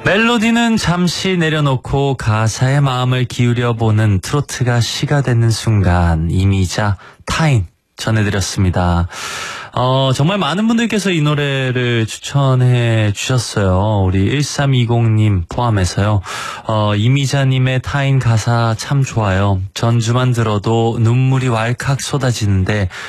멜로디는 잠시 내려놓고 가사에 마음을 기울여보는 트로트가 시가 되는 순간, 이미자 타인 전해드렸습니다. 정말 많은 분들께서 이 노래를 추천해 주셨어요. 우리 1320님 포함해서요. 이미자님의 타인 가사 참 좋아요. 전주만 들어도 눈물이 왈칵 쏟아지는데